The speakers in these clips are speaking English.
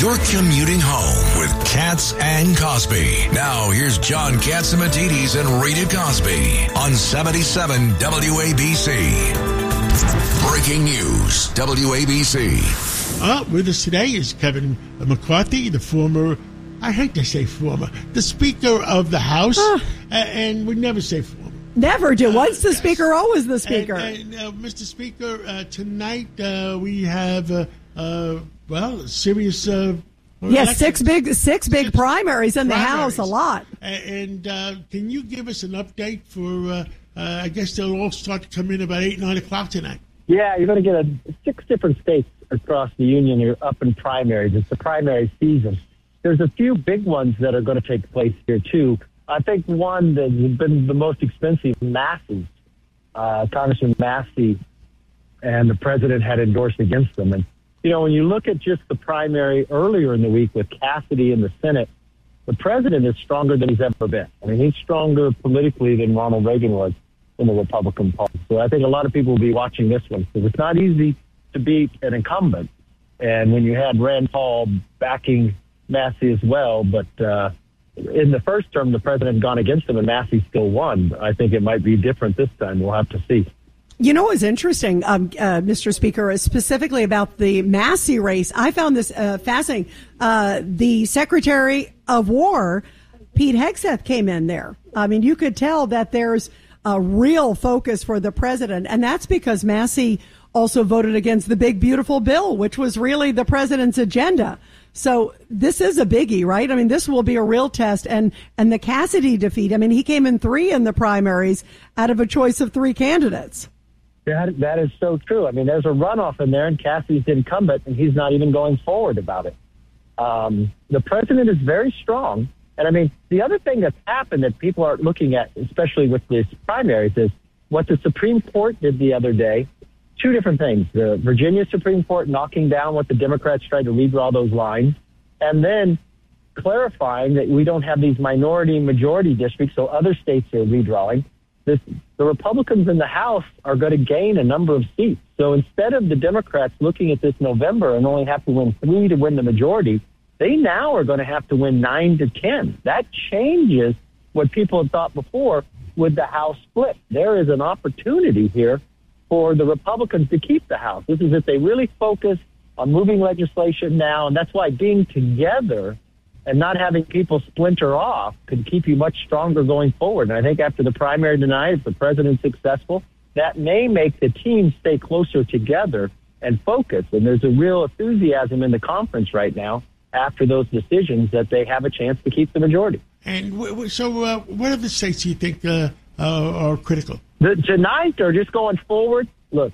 You're commuting home with Katz and Cosby. Now, here's John Catsimatidis and Rita Cosby on 77 WABC. Breaking news, WABC. With us today is Kevin McCarthy, the former, I hate to say former, the Speaker of the House, and we never say former. Never do. Once the Speaker, always the Speaker. Mr. Speaker, tonight we have, a serious... six big primaries in the House, a lot. And can you give us an update for, I guess they'll all start to come in about 8, 9 o'clock tonight? Yeah, you're going to get 6 different states across the union are up in primaries. It's the primary season. There's a few big ones that are going to take place here, too. I think one that has been the most expensive, Massey. Congressman Massey and the president had endorsed against them. And, when you look at just the primary earlier in the week with Cassidy in the Senate, the president is stronger than he's ever been. I mean, he's stronger politically than Ronald Reagan was in the Republican Party. So I think a lot of people will be watching this one because it's not easy to beat an incumbent. And when you had Rand Paul backing Massey as well, but in the first term, the president had gone against him and Massey still won. I think it might be different this time. We'll have to see. You know what's interesting, Mr. Speaker, is specifically about the Massey race. I found this fascinating. The Secretary of War, Pete Hegseth, came in there. I mean, you could tell that there's a real focus for the president, and that's because Massey also voted against the big, beautiful bill, which was really the president's agenda. So this is a biggie, right? I mean, this will be a real test. And the Cassidy defeat, I mean, he came in 3 in the primaries out of a choice of 3 candidates. That is so true. I mean, there's a runoff in there, and Cassidy's incumbent, and he's not even going forward about it. The president is very strong. And, I mean, the other thing that's happened that people are looking at, especially with these primaries, is what the Supreme Court did the other day. 2 different things. The Virginia Supreme Court knocking down what the Democrats tried to redraw those lines, and then clarifying that we don't have these minority and majority districts, so other states are redrawing. The Republicans in the House are going to gain a number of seats. So instead of the Democrats looking at this November and only have to win 3 to win the majority, they now are going to have to win 9 to 10. That changes what people had thought before with the House split. There is an opportunity here for the Republicans to keep the House. This is if they really focus on moving legislation now, and that's why being together and not having people splinter off could keep you much stronger going forward. And I think after the primary tonight, if the president's successful, that may make the team stay closer together and focus. And there's a real enthusiasm in the conference right now after those decisions that they have a chance to keep the majority. And so what are the states do you think are critical? Tonight or just going forward? Look,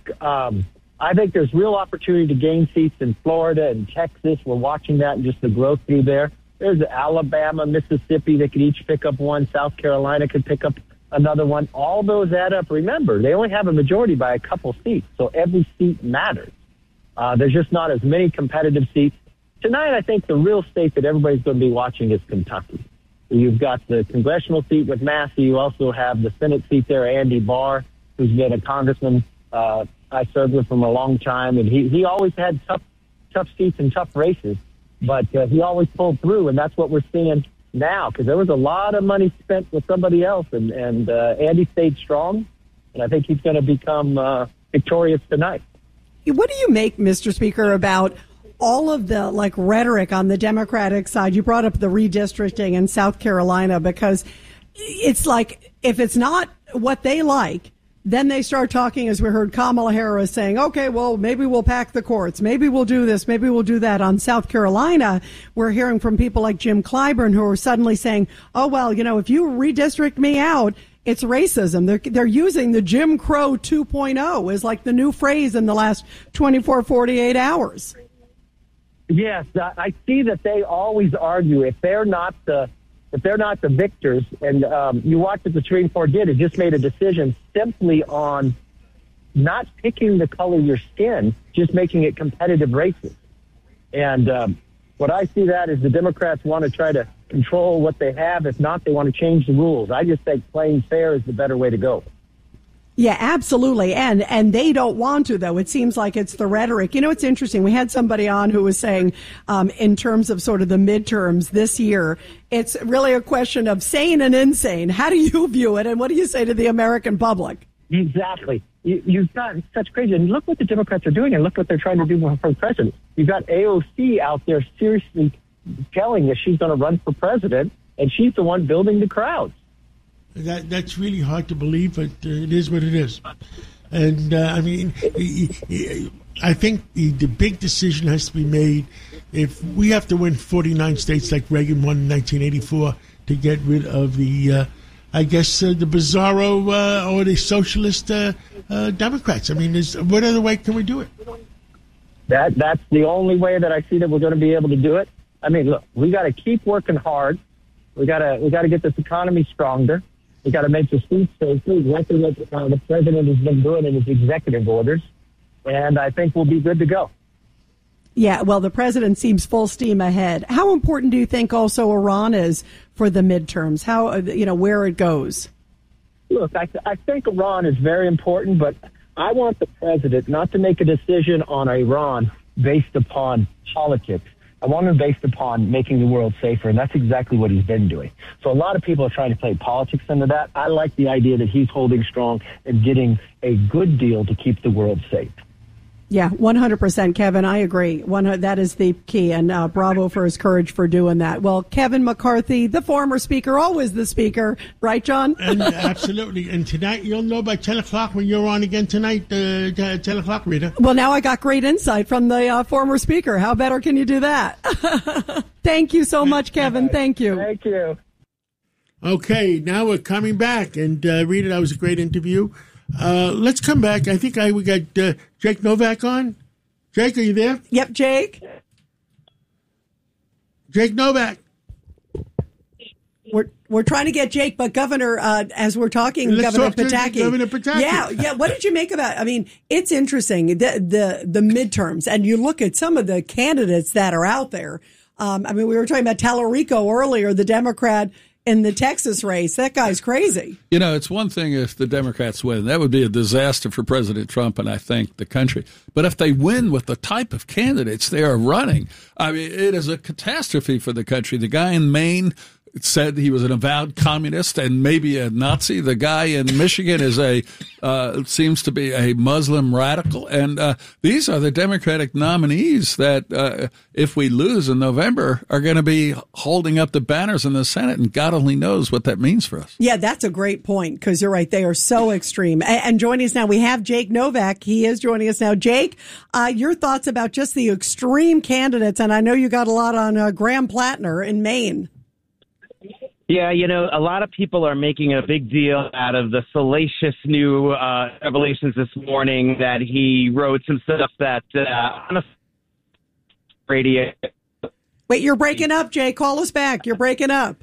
I think there's real opportunity to gain seats in Florida and Texas. We're watching that and just the growth through there. There's Alabama, Mississippi that could each pick up one. South Carolina could pick up another one. All those add up. Remember, they only have a majority by a couple seats, so every seat matters. There's just not as many competitive seats. Tonight, I think the real state that everybody's going to be watching is Kentucky. You've got the congressional seat with Massey. You also have the Senate seat there, Andy Barr, who's been a congressman. I served with him a long time, and he always had tough seats and tough races. But he always pulled through, and that's what we're seeing now, because there was a lot of money spent with somebody else, and Andy stayed strong, and I think he's going to become victorious tonight. What do you make, Mr. Speaker, about all of the rhetoric on the Democratic side? You brought up the redistricting in South Carolina, because it's like if it's not what they like, then they start talking, as we heard Kamala Harris saying, okay, well, maybe we'll pack the courts. Maybe we'll do this. Maybe we'll do that. On South Carolina, we're hearing from people like Jim Clyburn who are suddenly saying, oh, well, if you redistrict me out, it's racism. They're using the Jim Crow 2.0 as like the new phrase in the last 24, 48 hours. Yes, I see that they always argue if they're not the victors, and you watch what the Supreme Court did. It just made a decision simply on not picking the color of your skin, just making it competitive races. And what I see that is the Democrats want to try to control what they have. If not, they want to change the rules. I just think playing fair is the better way to go. Yeah, absolutely. And they don't want to, though. It seems like it's the rhetoric. You know, it's interesting. We had somebody on who was saying, in terms of sort of the midterms this year, it's really a question of sane and insane. How do you view it? And what do you say to the American public? Exactly. You've got such crazy. And look what the Democrats are doing, and look what they're trying to do for president. You've got AOC out there seriously telling us she's going to run for president, and she's the one building the crowds. That's really hard to believe, but it is what it is. And, I mean, I think the big decision has to be made. If we have to win 49 states like Reagan won in 1984 to get rid of the, the bizarro or the socialist Democrats. I mean, what other way can we do it? That's the only way that I see that we're going to be able to do it. I mean, look, we got to keep working hard. We got to get this economy stronger. We got to make the streets safer, exactly what the president has been doing in his executive orders, and I think we'll be good to go. Yeah, well, the president seems full steam ahead. How important do you think also Iran is for the midterms? How, where it goes? Look, I think Iran is very important, but I want the president not to make a decision on Iran based upon politics. I want him based upon making the world safer, and that's exactly what he's been doing. So a lot of people are trying to play politics into that. I like the idea that he's holding strong and getting a good deal to keep the world safe. Yeah, 100%, Kevin. I agree. That is the key, and bravo for his courage for doing that. Well, Kevin McCarthy, the former speaker, always the speaker, right, John? And absolutely. And tonight, you'll know by 10 o'clock when you're on again tonight, 10 o'clock, Rita. Well, now I got great insight from the former speaker. How better can you do that? Thank you so much, Kevin. Thank you. Thank you. Okay, now we're coming back. And, Rita, that was a great interview. Let's come back. I think we got Jake Novak on. Jake, are you there? Yep, Jake. Jake Novak. We're trying to get Jake, but Governor, as we're talking, Governor Pataki. Yeah. What did you make of that? I mean, it's interesting, the midterms, and you look at some of the candidates that are out there. We were talking about Tallarico earlier, the Democrat in the Texas race. That guy's crazy. It's one thing if the Democrats win. That would be a disaster for President Trump and I think the country. But if they win with the type of candidates they are running, it is a catastrophe for the country. The guy in Maine said he was an avowed communist and maybe a Nazi. The guy in Michigan is seems to be a Muslim radical. And these are the Democratic nominees that, if we lose in November, are going to be holding up the banners in the Senate. And God only knows what that means for us. Yeah, that's a great point, because you're right. They are so extreme. And joining us now, we have Jake Novak. He is joining us now. Jake, your thoughts about just the extreme candidates. And I know you got a lot on Graham Plattner in Maine. Yeah, a lot of people are making a big deal out of the salacious new revelations this morning that he wrote some stuff that on a radio. Wait, you're breaking up, Jay. Call us back. You're breaking up.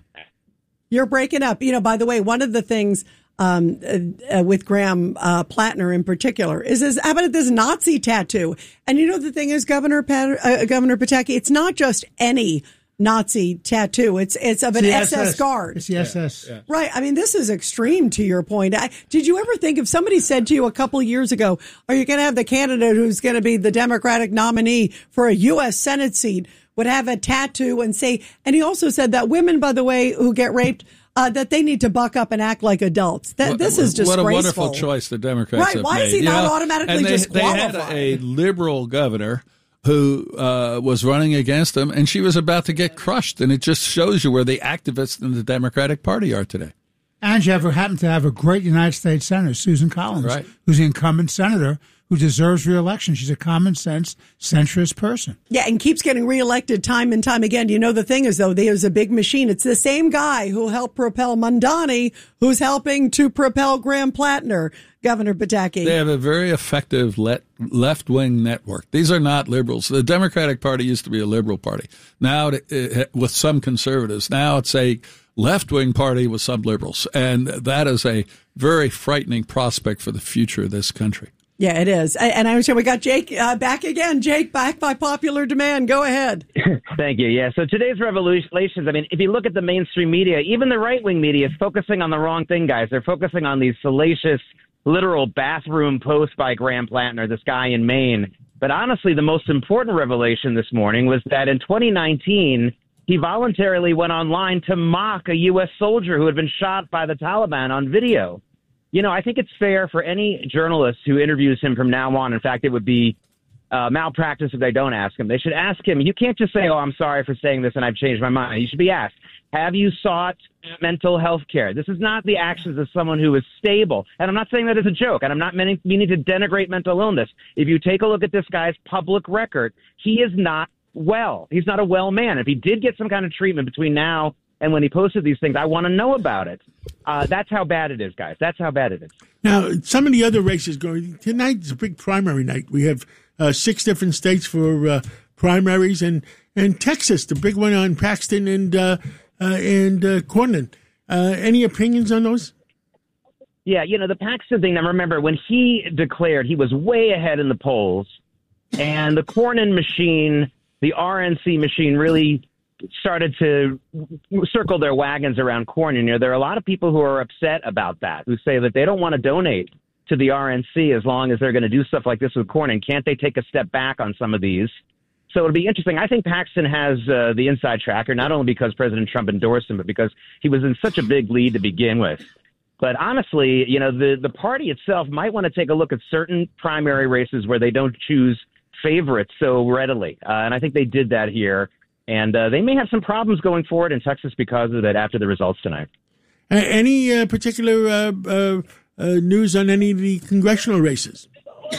By the way, one of the things with Graham Plattner in particular is how about this Nazi tattoo? And the thing is, Governor Pataki, it's not just any Nazi tattoo. It's of an SS guard. It's the SS. Yeah. Right. This is extreme, to your point. Did you ever think, if somebody said to you a couple years ago, are you going to have the candidate who's going to be the Democratic nominee for a U.S. Senate seat would have a tattoo and say, and he also said that women, by the way, who get raped, that they need to buck up and act like adults. This is disgraceful. What a wonderful choice the Democrats have made. Why is he not automatically disqualified? They had a liberal governor who was running against him, and she was about to get crushed. And it just shows you where the activists in the Democratic Party are today. And you happen to have a great United States Senator, Susan Collins, right, who's the incumbent senator who deserves re-election. She's a common sense, centrist person. Yeah, and keeps getting reelected time and time again. The thing is, though, there's a big machine. It's the same guy who helped propel Mamdani, who's helping to propel Graham Plattner, Governor Pataki. They have a very effective left-wing network. These are not liberals. The Democratic Party used to be a liberal party. Now, with some conservatives. Now it's a left-wing party with some liberals. And that is a very frightening prospect for the future of this country. Yeah, it is. And I'm sure we got Jake back again. Jake, back by popular demand. Go ahead. Thank you. Yeah, so today's revelations, if you look at the mainstream media, even the right-wing media is focusing on the wrong thing, guys. They're focusing on these salacious literal bathroom post by Graham Plattner, this guy in Maine. But honestly, the most important revelation this morning was that in 2019, he voluntarily went online to mock a U.S. soldier who had been shot by the Taliban on video. You know, I think it's fair for any journalist who interviews him from now on. In fact, it would be malpractice if they don't ask him. They should ask him. You can't just say, oh, I'm sorry for saying this and I've changed my mind. You should be asked, have you sought mental health care? This is not the actions of someone who is stable. And I'm not saying that as a joke, and I'm not meaning to denigrate mental illness. If you take a look at this guy's public record, he is not well. He's not a well man. If he did get some kind of treatment between now and when he posted these things, I want to know about it. That's how bad it is, guys. That's how bad it is. Now, some of the other races going tonight is a big primary night. We have 6 different states for primaries, and Texas, the big one on Paxton and Cornyn. Any opinions on those? Yeah, you know, the Paxton thing, now remember, when he declared, he was way ahead in the polls, and the Cornyn machine, the RNC machine, really started to circle their wagons around Cornyn. You know, there are a lot of people who are upset about that, who say that they don't want to donate to the RNC as long as they're going to do stuff like this with Cornyn. Can't they take a step back on some of these? So it'll be interesting. I think Paxton has the inside tracker, not only because President Trump endorsed him, but because he was in such a big lead to begin with. But honestly, you know, the party itself might want to take a look at certain primary races where they don't choose favorites so readily. And I think they did that here. And they may have some problems going forward in Texas because of that after the results tonight. Any particular news on any of the congressional races?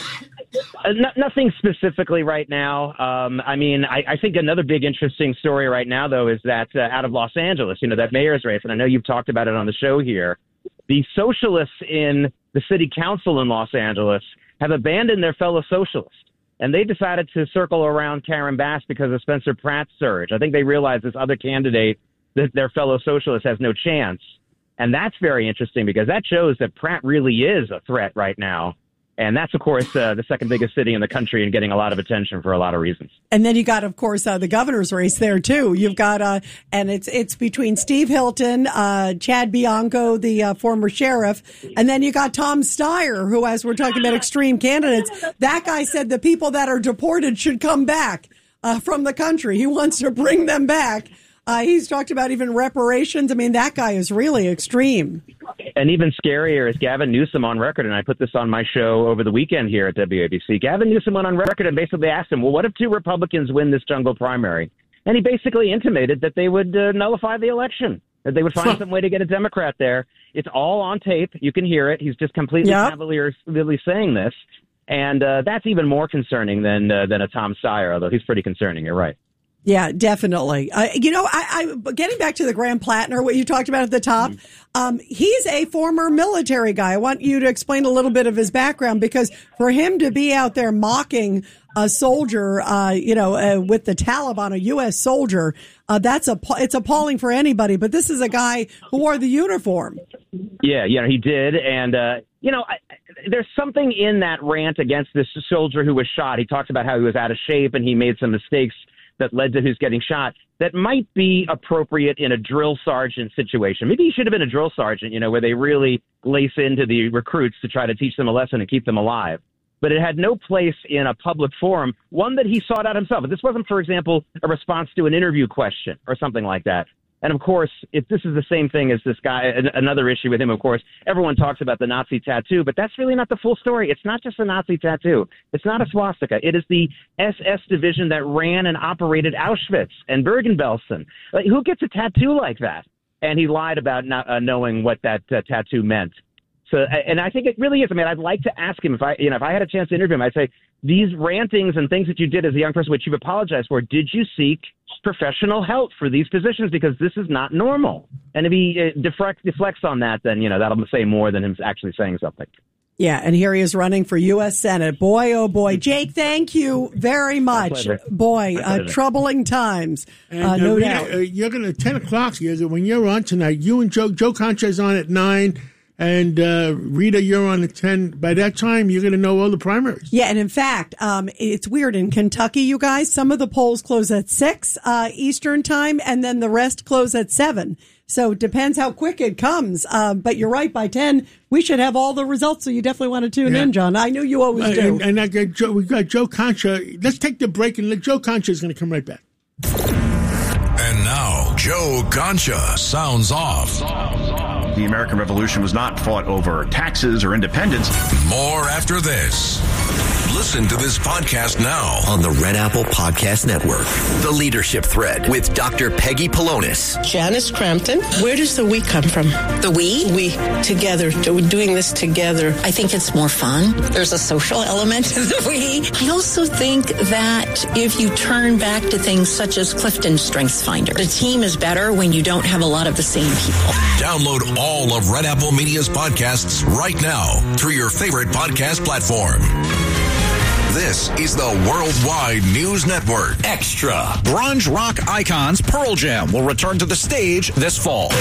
Nothing specifically right now. I mean, I think another big interesting story right now, though, is that out of Los Angeles, you know, that mayor's race, and I know you've talked about it on the show here, the socialists in the city council in Los Angeles have abandoned their fellow socialists. And they decided to circle around Karen Bass because of Spencer Pratt's surge. I think they realized this other candidate, their fellow socialist, has no chance. And that's very interesting because that shows that Pratt really is a threat right now. And that's, of course, the second biggest city in the country and getting a lot of attention for a lot of reasons. And then you got, of course, the governor's race there, too. You've got, and it's between Steve Hilton, Chad Bianco, the former sheriff, and then you got Tom Steyer, who, as we're talking about extreme candidates, that guy said the people that are deported should come back from the country. He wants to bring them back. He's talked about even reparations. I mean, that guy is really extreme. And even scarier is Gavin Newsom on record, and I put this on my show over the weekend here at WABC. Gavin Newsom went on record and basically asked him, well, what if 2 Republicans win this jungle primary? And he basically intimated that they would nullify the election, that they would find some way to get a Democrat there. It's all on tape. You can hear it. He's just completely cavalierly saying this. And that's even more concerning than a Tom Steyer, although he's pretty concerning. You're right. Yeah, definitely. You know, I getting back to the Graham Plattner, what you talked about at the top, he's a former military guy. I want you to explain a little bit of his background, because for him to be out there mocking a soldier, with the Taliban, a U.S. soldier, it's appalling for anybody. But this is a guy who wore the uniform. Yeah, he did. And, there's something in that rant against this soldier who was shot. He talks about how he was out of shape and he made some mistakes that led to his getting shot, that might be appropriate in a drill sergeant situation. Maybe he should have been a drill sergeant, where they really lace into the recruits to try to teach them a lesson and keep them alive. But it had no place in a public forum, one that he sought out himself. This wasn't, for example, a response to an interview question or something like that. And, of course, if this is the same thing as this guy, another issue with him, of course, everyone talks about the Nazi tattoo, but that's really not the full story. It's not just a Nazi tattoo. It's not a swastika. It is the SS division that ran and operated Auschwitz and Bergen-Belsen. Like, who gets a tattoo like that? And he lied about not knowing what that tattoo meant. So, and I think it really is. I mean, I'd like to ask him if I had a chance to interview him, I'd say, these rantings and things that you did as a young person, which you've apologized for, did you seek professional help for these positions? Because this is not normal. And if he deflects on that, then, that'll say more than him actually saying something. Yeah, and here he is running for U.S. Senate. Boy, oh boy. Jake, thank you very much. Boy, troubling times. And, no doubt. You're going to, 10 o'clock, when you're on tonight, you and Joe Concha is on at 9. And Rita, you're on the 10. By that time, you're going to know all the primaries. Yeah, and in fact, it's weird. In Kentucky, you guys, some of the polls close at 6 Eastern time, and then the rest close at 7. So it depends how quick it comes. But you're right, by 10, we should have all the results, so you definitely want to tune in, John. I know you always do. And we got Joe Concha. Let's take the break, and Joe Concha is going to come right back. And now, Joe Concha sounds off. The American Revolution was not fought over taxes or independence. More after this. Listen to this podcast now on the Red Apple Podcast Network. The Leadership Thread with Dr. Peggy Polonis. Janice Crampton. Where does the we come from? The we? We, together. We're doing this together. I think it's more fun. There's a social element to the we. I also think that if you turn back to things such as Clifton StrengthsFinder, the team is better when you don't have a lot of the same people. Download all of Red Apple Media's podcasts right now through your favorite podcast platform. This is the Worldwide News Network. Extra. Grunge rock icons Pearl Jam will return to the stage this fall.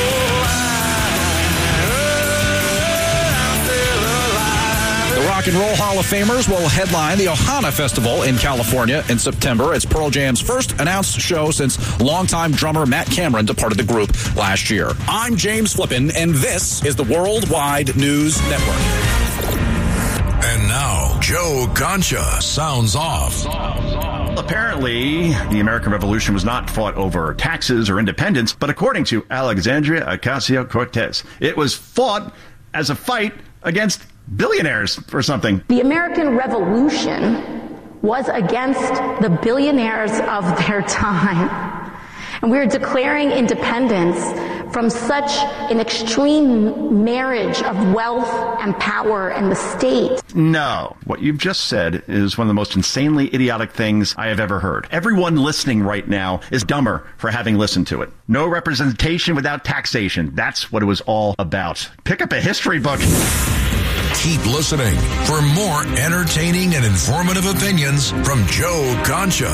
The Rock and Roll Hall of Famers will headline the Ohana Festival in California in September. It's Pearl Jam's first announced show since longtime drummer Matt Cameron departed the group last year. I'm James Flippin, and this is the Worldwide News Network. And now, Joe Concha sounds off. Apparently, the American Revolution was not fought over taxes or independence, but according to Alexandria Ocasio-Cortez, it was fought as a fight against billionaires or something. The American Revolution was against the billionaires of their time. And we're declaring independence from such an extreme marriage of wealth and power and the state. No. What you've just said is one of the most insanely idiotic things I have ever heard. Everyone listening right now is dumber for having listened to it. No representation without taxation. That's what it was all about. Pick up a history book. Keep listening for more entertaining and informative opinions from Joe Concha.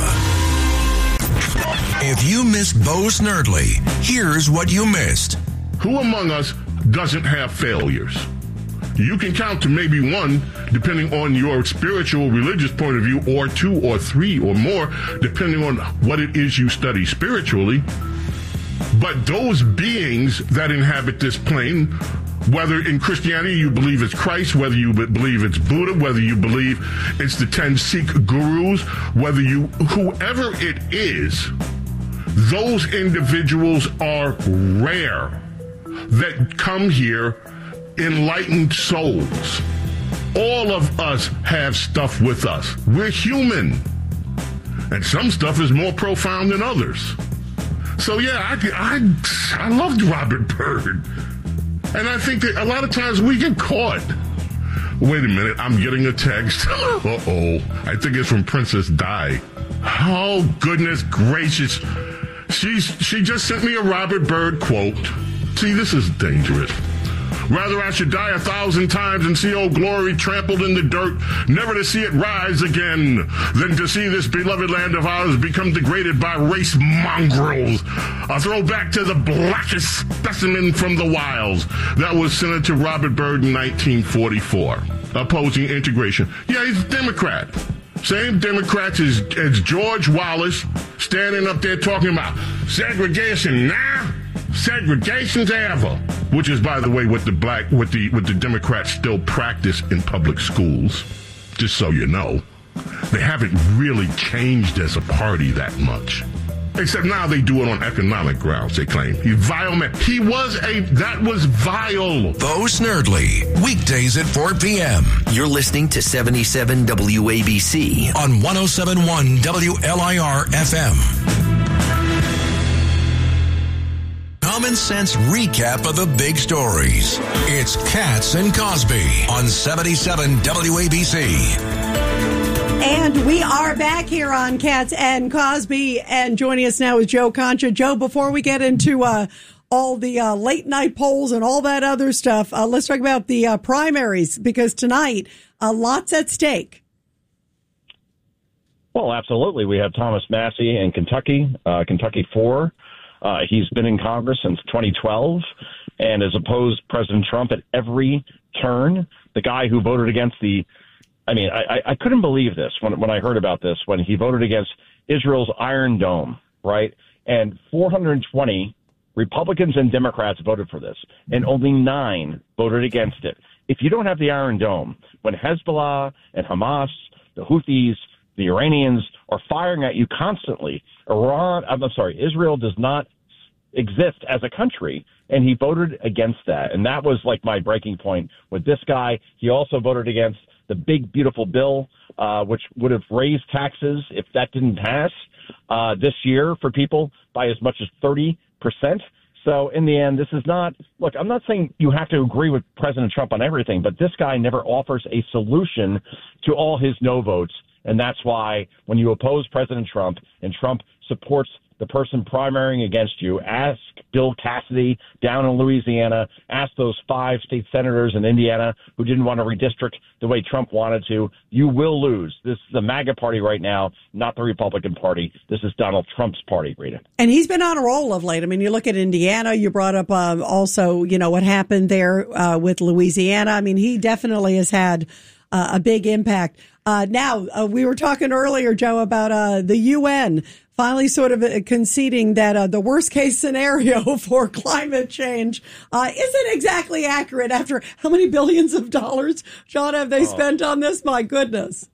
If you missed Bo Snerdley, here's what you missed. Who among us doesn't have failures? You can count to maybe one, depending on your spiritual, religious point of view, or two or three or more, depending on what it is you study spiritually. But those beings that inhabit this plane, whether in Christianity you believe it's Christ, whether you believe it's Buddha, whether you believe it's the 10 Sikh gurus, whoever it is, those individuals are rare that come here enlightened souls. All of us have stuff with us. We're human. And some stuff is more profound than others. So yeah, I loved Robert Byrd. And I think that a lot of times we get caught. Wait a minute, I'm getting a text. Uh-oh. I think it's from Princess Di. Oh, goodness gracious. She just sent me a Robert Byrd quote. See, this is dangerous. Rather I should die 1,000 times and see Old Glory trampled in the dirt, never to see it rise again, than to see this beloved land of ours become degraded by race mongrels. A throwback to the blackest specimen from the wilds. That was Senator Robert Byrd in 1944, opposing integration. Yeah, he's a Democrat. Same Democrats as George Wallace, standing up there talking about segregation now, segregation's ever. Which is, by the way, what the Democrats still practice in public schools. Just so you know, they haven't really changed as a party that much. Except now they do it on economic grounds, they claim. He's vile man. That was vile. Bo Snerdley, weekdays at 4 p.m. You're listening to 77 WABC on 107.1 WLIR FM. Common sense recap of the big stories. It's Katz and Cosby on 77 WABC. And we are back here on Katz and Cosby, and joining us now is Joe Concha. Joe, before we get into all the late night polls and all that other stuff, let's talk about the primaries, because tonight, lots at stake. Well, absolutely. We have Thomas Massie in Kentucky, Kentucky 4. He's been in Congress since 2012 and has opposed President Trump at every turn. The guy who voted against I couldn't believe this when I heard about this, when he voted against Israel's Iron Dome, right? And 420 Republicans and Democrats voted for this, and only 9 voted against it. If you don't have the Iron Dome, when Hezbollah and Hamas, the Houthis, the Iranians are firing at you constantly, Israel does not exist as a country, and he voted against that. And that was like my breaking point with this guy. He also voted against the big, beautiful bill, which would have raised taxes if that didn't pass this year for people by as much as 30%. So in the end, this is not, look, I'm not saying you have to agree with President Trump on everything, but this guy never offers a solution to all his no votes. And that's why when you oppose President Trump and Trump supports the person primarying against you, ask Bill Cassidy down in Louisiana, ask those 5 state senators in Indiana who didn't want to redistrict the way Trump wanted to, you will lose. This is the MAGA party right now, not the Republican Party. This is Donald Trump's party, Rita. And he's been on a roll of late. I mean, you look at Indiana, you brought up also, what happened there with Louisiana. I mean, he definitely has had a big impact. Now, we were talking earlier, Joe, about the UN finally sort of conceding that the worst case scenario for climate change isn't exactly accurate after how many billions of dollars, John, have they spent on this? My goodness.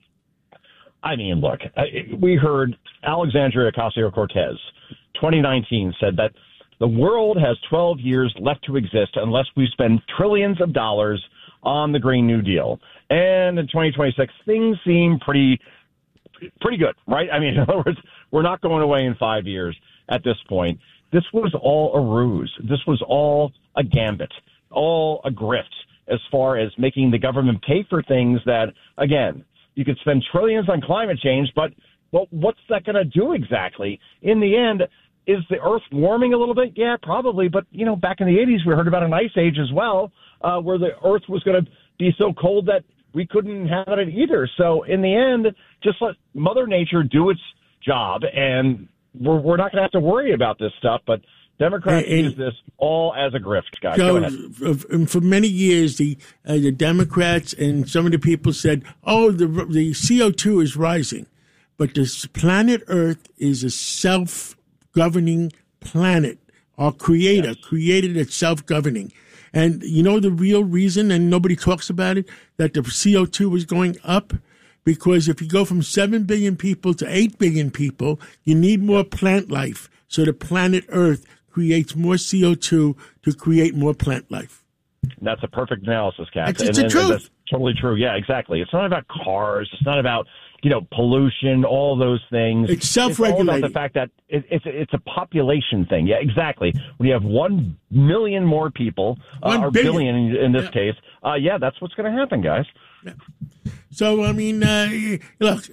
I mean, look, we heard Alexandria Ocasio-Cortez, 2019, said that the world has 12 years left to exist unless we spend trillions of dollars on the Green New Deal. And in 2026, things seem pretty good, right? I mean, in other words, we're not going away in 5 years at this point. This was all a ruse. This was all a gambit, all a grift as far as making the government pay for things that, again, you could spend trillions on climate change, but what's that going to do exactly? In the end, is the Earth warming a little bit? Yeah, probably. But, back in the 80s, we heard about an ice age as well, where the Earth was going to be so cold that we couldn't have it either. So in the end, just let Mother Nature do its job, and we're not going to have to worry about this stuff. But Democrats use this all as a grift, guys. Joe, go ahead. For many years, the Democrats and some of the people said, the CO2 is rising. But this planet Earth is a self-governing planet. Our Creator created it self-governing. And the real reason, and nobody talks about it, that the CO2 is going up? Because if you go from 7 billion people to 8 billion people, you need more plant life. So the planet Earth creates more CO2 to create more plant life. That's a perfect analysis, Kat. It's the truth. That's totally true. Yeah, exactly. It's not about cars. It's not about pollution, all those things. It's self-regulating. It's all about the fact that it's a population thing. Yeah, exactly. When you have 1 million more people, or billion in this case, that's what's going to happen, guys. Yeah. So, I mean, look,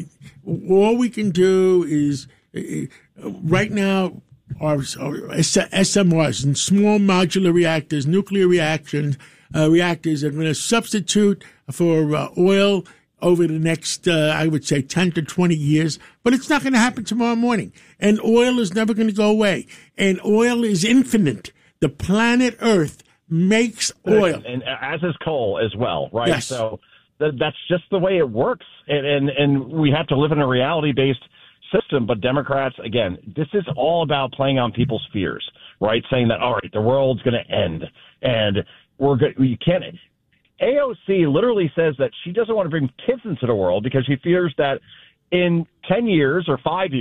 all we can do is right now our SMRs and small modular reactors, nuclear reactors are going to substitute for oil over the next, I would say, 10 to 20 years. But it's not going to happen tomorrow morning. And oil is never going to go away. And oil is infinite. The planet Earth makes oil. And as is coal as well, right? Yes. So that's just the way it works. And we have to live in a reality-based system. But Democrats, again, this is all about playing on people's fears, right? Saying that, all right, the world's going to end. And you can't... AOC literally says that she doesn't want to bring kids into the world because she fears that in 10 years or 5 years,